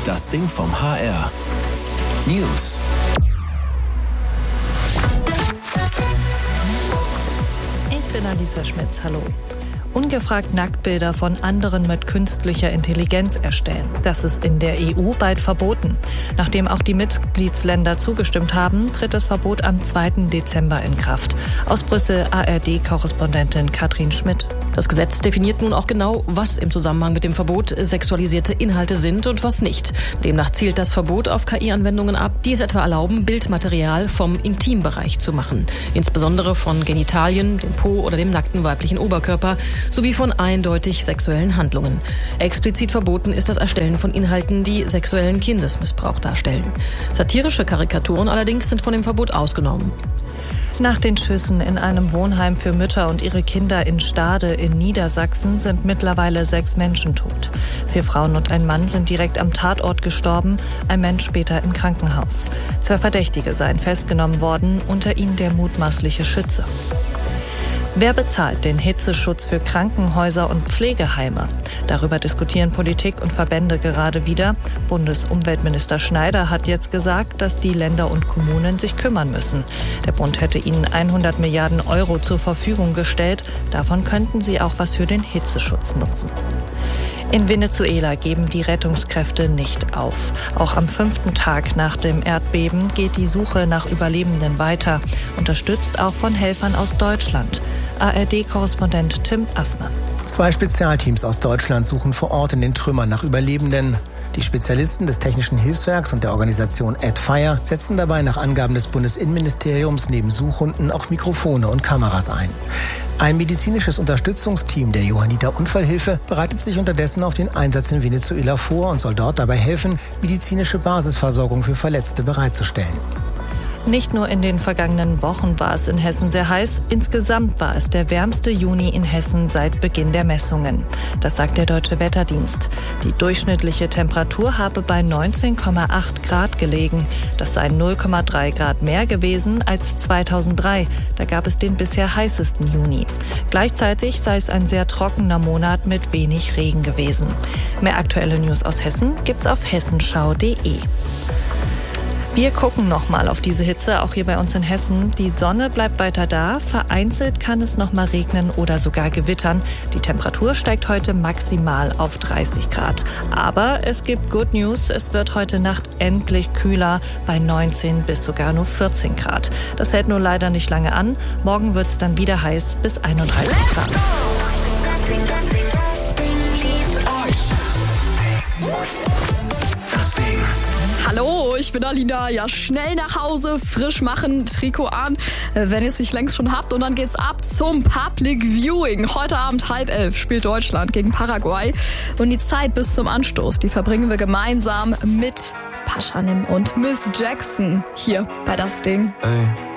Das Ding vom HR. News. Ich bin Alisa Schmitz, hallo. Ungefragt Nacktbilder von anderen mit künstlicher Intelligenz erstellen. Das ist in der EU bald verboten. Nachdem auch die Mitgliedsländer zugestimmt haben, tritt das Verbot am 2. Dezember in Kraft. Aus Brüssel ARD-Korrespondentin Katrin Schmidt. Das Gesetz definiert nun auch genau, was im Zusammenhang mit dem Verbot sexualisierte Inhalte sind und was nicht. Demnach zielt das Verbot auf KI-Anwendungen ab, die es etwa erlauben, Bildmaterial vom Intimbereich zu machen. Insbesondere von Genitalien, dem Po oder dem nackten weiblichen Oberkörper sowie von eindeutig sexuellen Handlungen. Explizit verboten ist das Erstellen von Inhalten, die sexuellen Kindesmissbrauch darstellen. Satirische Karikaturen allerdings sind von dem Verbot ausgenommen. Nach den Schüssen in einem Wohnheim für Mütter und ihre Kinder in Stade in Niedersachsen sind mittlerweile 6 Menschen tot. 4 Frauen und ein Mann sind direkt am Tatort gestorben, ein Mensch später im Krankenhaus. 2 Verdächtige seien festgenommen worden, unter ihnen der mutmaßliche Schütze. Wer bezahlt den Hitzeschutz für Krankenhäuser und Pflegeheime? Darüber diskutieren Politik und Verbände gerade wieder. Bundesumweltminister Schneider hat jetzt gesagt, dass die Länder und Kommunen sich kümmern müssen. Der Bund hätte ihnen 100 Milliarden Euro zur Verfügung gestellt. Davon könnten sie auch was für den Hitzeschutz nutzen. In Venezuela geben die Rettungskräfte nicht auf. Auch am 5. Tag nach dem Erdbeben geht die Suche nach Überlebenden weiter, unterstützt auch von Helfern aus Deutschland. ARD-Korrespondent Tim Assmann. 2 Spezialteams aus Deutschland suchen vor Ort in den Trümmern nach Überlebenden. Die Spezialisten des Technischen Hilfswerks und der Organisation AdFire setzen dabei nach Angaben des Bundesinnenministeriums neben Suchhunden auch Mikrofone und Kameras ein. Ein medizinisches Unterstützungsteam der Johanniter Unfallhilfe bereitet sich unterdessen auf den Einsatz in Venezuela vor und soll dort dabei helfen, medizinische Basisversorgung für Verletzte bereitzustellen. Nicht nur in den vergangenen Wochen war es in Hessen sehr heiß, insgesamt war es der wärmste Juni in Hessen seit Beginn der Messungen. Das sagt der Deutsche Wetterdienst. Die durchschnittliche Temperatur habe bei 19,8 Grad gelegen. Das seien 0,3 Grad mehr gewesen als 2003. Da gab es den bisher heißesten Juni. Gleichzeitig sei es ein sehr trockener Monat mit wenig Regen gewesen. Mehr aktuelle News aus Hessen gibt's auf hessenschau.de. Wir gucken noch mal auf diese Hitze, auch hier bei uns in Hessen. Die Sonne bleibt weiter da. Vereinzelt kann es noch mal regnen oder sogar gewittern. Die Temperatur steigt heute maximal auf 30 Grad. Aber es gibt Good News. Es wird heute Nacht endlich kühler bei 19 bis sogar nur 14 Grad. Das hält nur leider nicht lange an. Morgen wird es dann wieder heiß bis 31 Grad. Hallo, ich bin Alina. Ja, schnell nach Hause, frisch machen, Trikot an, wenn ihr es nicht längst schon habt. Und dann geht's ab zum Public Viewing. Heute Abend 10:30 spielt Deutschland gegen Paraguay. Und die Zeit bis zum Anstoß, die verbringen wir gemeinsam mit Pashanim und Miss Jackson hier bei Das Ding. Ey.